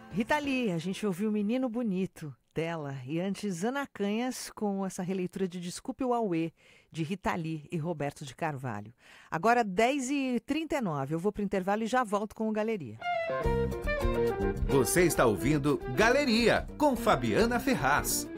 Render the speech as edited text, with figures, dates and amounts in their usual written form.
Rita Lee, a gente ouviu Menino Bonito dela e antes Ana Canhas com essa releitura de Desculpe o Auê, de Rita Lee e Roberto de Carvalho. Agora 10h39, eu vou para o intervalo e já volto com o Galeria. Você está ouvindo Galeria, com Fabiana Ferraz.